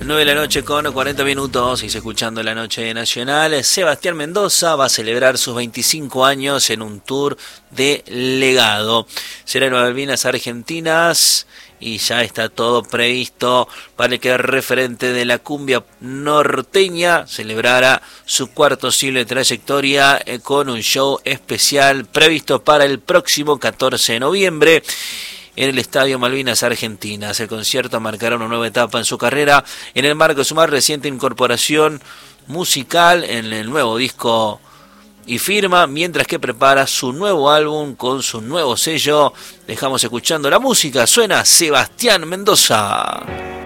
9 de la noche con 40 minutos, y escuchando La Noche Nacional. Sebastián Mendoza va a celebrar sus 25 años en un tour de legado. Será en Malvinas Argentinas y ya está todo previsto para que el referente de la cumbia norteña celebrara su cuarto siglo de trayectoria con un show especial previsto para el próximo 14 de noviembre. En el Estadio Malvinas Argentinas. El concierto marcará una nueva etapa en su carrera en el marco de su más reciente incorporación musical en el nuevo disco y firma, mientras que prepara su nuevo álbum con su nuevo sello. Dejamos escuchando la música, suena Sebastián Mendoza.